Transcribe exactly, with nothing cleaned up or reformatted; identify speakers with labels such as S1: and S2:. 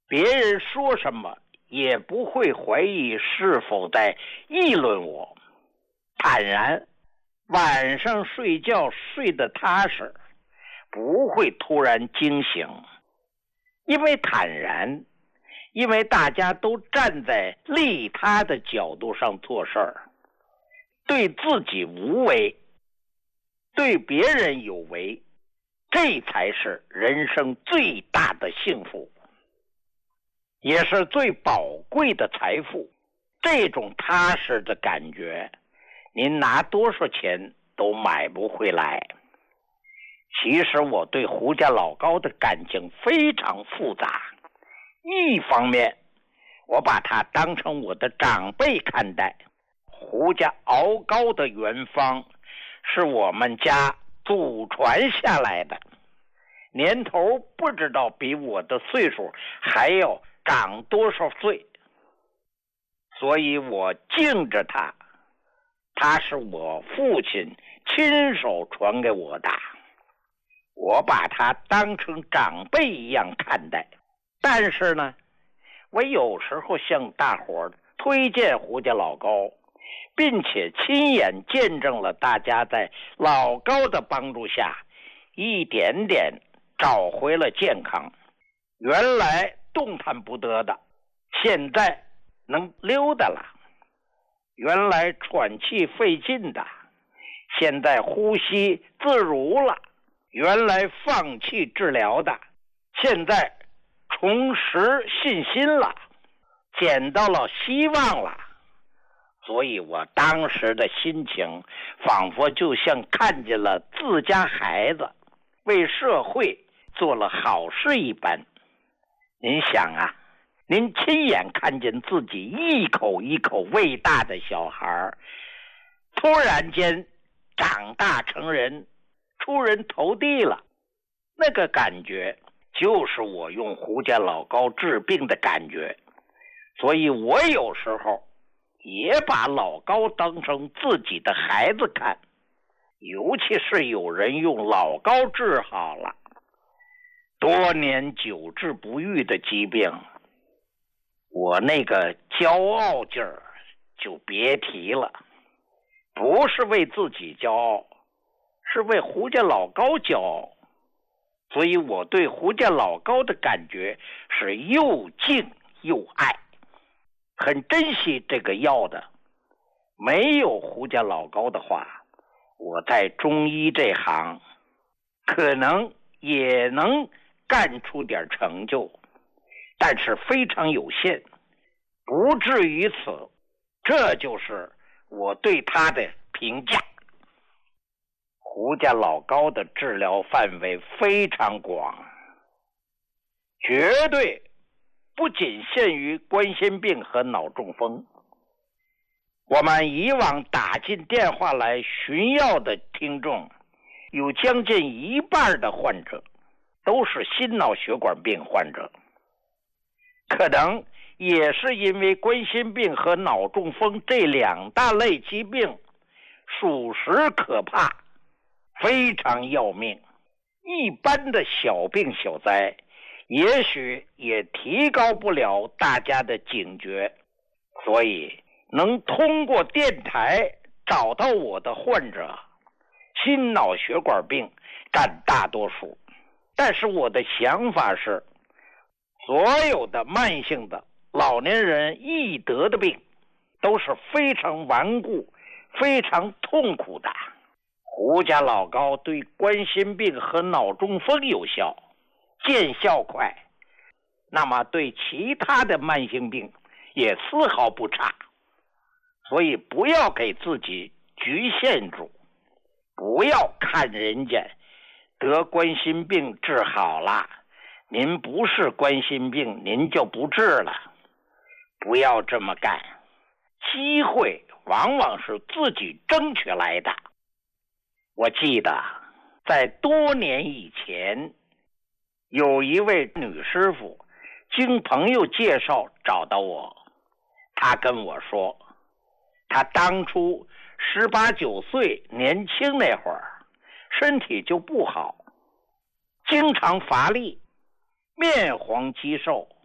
S1: 别人说什么也不会怀疑是否在议论我，坦然，晚上睡觉睡得踏实，不会突然惊醒，因为坦然，因为大家都站在利他的角度上做事儿，对自己无为，对别人有为，这才是人生最大的幸福，也是最宝贵的财富。这种踏实的感觉，您拿多少钱都买不回来。其实我对胡家老高的感情非常复杂，一方面我把他当成我的长辈看待，胡家熬高的原方是我们家祖传下来的，年头不知道比我的岁数还要长多少岁，所以我敬着他，他是我父亲亲手传给我的，我把他当成长辈一样看待。但是呢，我有时候向大伙推荐胡家老高，并且亲眼见证了大家在老高的帮助下一点点找回了健康，原来动弹不得的现在能溜达了，原来喘气费劲的现在呼吸自如了，原来放弃治疗的现在重拾信心了，捡到了希望了。所以我当时的心情仿佛就像看见了自家孩子为社会做了好事一般。您想啊，您亲眼看见自己一口一口喂大的小孩突然间长大成人，出人头地了，那个感觉就是我用胡家老高治病的感觉。所以我有时候也把老高当成自己的孩子看，尤其是有人用老高治好了多年久治不愈的疾病，我那个骄傲劲儿就别提了，不是为自己骄傲，是为胡家老高骄傲。所以我对胡家老高的感觉是又敬又爱，很珍惜这个药的。没有胡家老高的话，我在中医这行可能也能干出点成就，但是非常有限，不至于此。这就是我对他的评价。胡家老高的治疗范围非常广，绝对不仅限于冠心病和脑中风。我们以往打进电话来寻药的听众，有将近一半的患者都是心脑血管病患者，可能也是因为冠心病和脑中风这两大类疾病属实可怕，非常要命。一般的小病小灾也许也提高不了大家的警觉，所以能通过电台找到我的患者，心脑血管病占大多数。但是我的想法是，所有的慢性的老年人易得的病都是非常顽固非常痛苦的。胡家老高对冠心病和脑中风有效，见效快，那么对其他的慢性病也丝毫不差。所以不要给自己局限住，不要看人家得冠心病治好了，您不是冠心病您就不治了，不要这么干。机会往往是自己争取来的。我记得在多年以前，有一位女师傅经朋友介绍找到我，她跟我说，她当初十八九岁年轻那会儿，身体就不好，经常乏力，面黄肌瘦，